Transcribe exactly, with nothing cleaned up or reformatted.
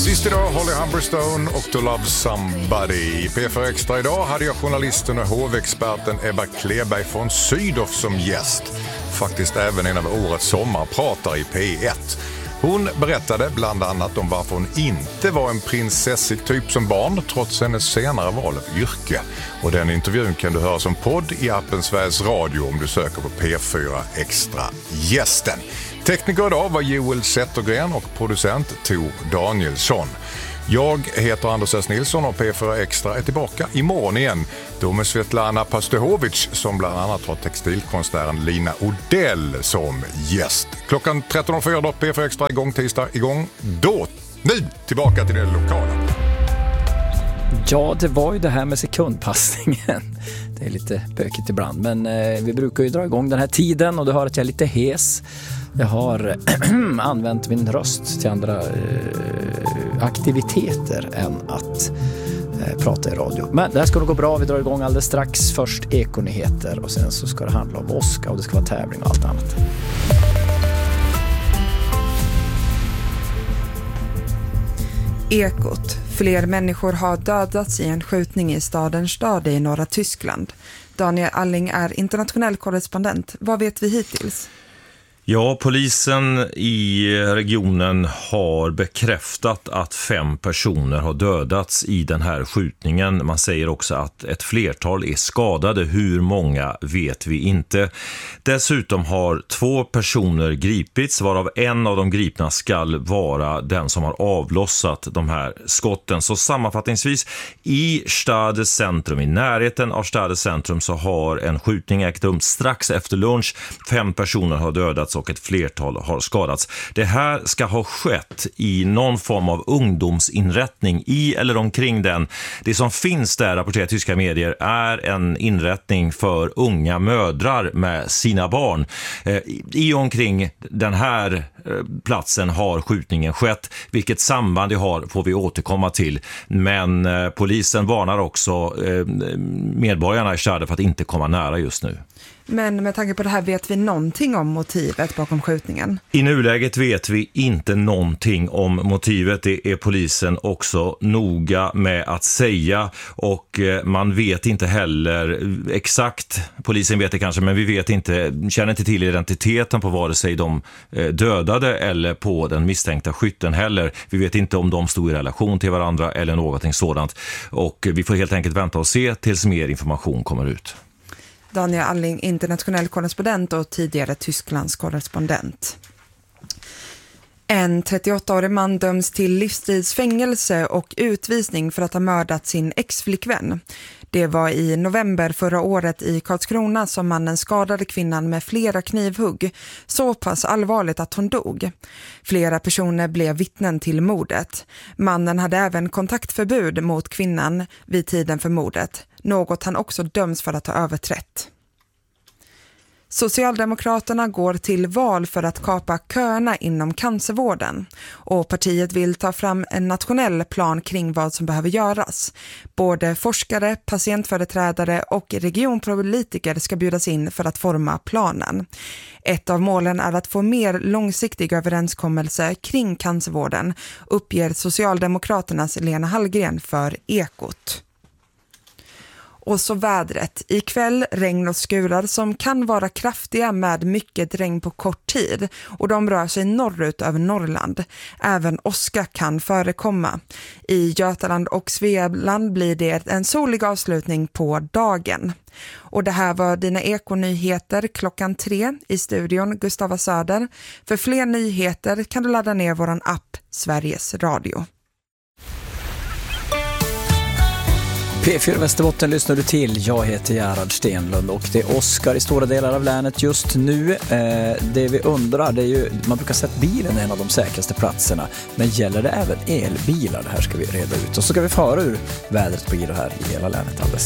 Sist idag Holly Humberstone och To Love Somebody. I P fyra Extra idag hade jag journalisten och hovexperten Ebba Kleberg från Sydow som gäst. Faktiskt även en av årets sommarpratare i P ett. Hon berättade bland annat om varför hon inte var en prinsessig typ som barn trots hennes senare val av yrke. Och den intervjun kan du höra som podd i appen Sveriges Radio om du söker på P fyra Extra gästen. Tekniker idag var Joel Zettergren och producent Tor Danielsson. Jag heter Anders S. Nilsson och P fyra Extra är tillbaka imorgon igen. Då med Svetlana Pastohovic som bland annat har textilkonstnären Lina Odell som gäst. Klockan tretton noll fyra då P fyra Extra igång tisdag igång. Då, nu tillbaka till det lokala. Ja, det var ju det här med sekundpassningen. Det är lite bökigt ibland, men eh, vi brukar ju dra igång den här tiden och du hör att jag är lite hes. Jag har använt min röst till andra eh, aktiviteter än att eh, prata i radio. Men det här ska nog gå bra, vi drar igång alldeles strax. Först ekonyheter och sen så ska det handla om Oscar och det ska vara tävling och allt annat. Ekot. Fler människor har dödats i en skjutning i staden Stade i norra Tyskland. Daniel Alling är internationell korrespondent. Vad vet vi hittills? Ja, polisen i regionen har bekräftat att fem personer har dödats i den här skjutningen. Man säger också att ett flertal är skadade. Hur många vet vi inte. Dessutom har två personer gripits, varav en av de gripna ska vara den som har avlossat de här skotten. Så sammanfattningsvis, i Stades centrum, i närheten av Stades centrum, så har en skjutning ägt rum strax efter lunch. Fem personer har dödats och ett flertal har skadats. Det här ska ha skett i någon form av ungdomsinrättning i eller omkring den. Det som finns där, rapporterar tyska medier, är en inrättning för unga mödrar med sina barn. I och omkring den här platsen har skjutningen skett. Vilket samband det har får vi återkomma till. Men polisen varnar också medborgarna i Stade för att inte komma nära just nu. Men med tanke på det här, vet vi någonting om motivet bakom skjutningen? I nuläget vet vi inte någonting om motivet. Det är polisen också noga med att säga. Och man vet inte heller exakt, polisen vet det kanske, men vi vet inte, känner inte till identiteten på vare sig de dödade eller på den misstänkta skytten heller. Vi vet inte om de stod i relation till varandra eller någonting sådant. Och vi får helt enkelt vänta och se tills mer information kommer ut. Daniel Alling, internationell korrespondent och tidigare Tysklands korrespondent. En trettioåttaårig man döms till livstidsfängelse och utvisning för att ha mördat sin ex-flickvän. Det var i november förra året i Karlskrona som mannen skadade kvinnan med flera knivhugg, så pass allvarligt att hon dog. Flera personer blev vittnen till mordet. Mannen hade även kontaktförbud mot kvinnan vid tiden för mordet, något han också döms för att ha överträtt. Socialdemokraterna går till val för att kapa köerna inom cancervården och partiet vill ta fram en nationell plan kring vad som behöver göras. Både forskare, patientföreträdare och regionpolitiker ska bjudas in för att forma planen. Ett av målen är att få mer långsiktig överenskommelse kring cancervården, uppger Socialdemokraternas Lena Hallgren för Ekot. Och så vädret. Ikväll regn och skurar som kan vara kraftiga med mycket regn på kort tid. Och de rör sig norrut över Norrland. Även åska kan förekomma. I Götaland och Svealand blir det en solig avslutning på dagen. Och det här var dina ekonyheter klockan tre i studion Gustava Söder. För fler nyheter kan du ladda ner våran app Sveriges Radio. P fyra Västerbotten lyssnar du till. Jag heter Gerhard Stenlund och det är Oscar i stora delar av länet just nu. Eh, det vi undrar, det är ju, man brukar sätta bilen en av de säkraste platserna. Men gäller det även elbilar? Det här ska vi reda ut. Och så ska vi föra ur vädret på bilar här i hela länet alldeles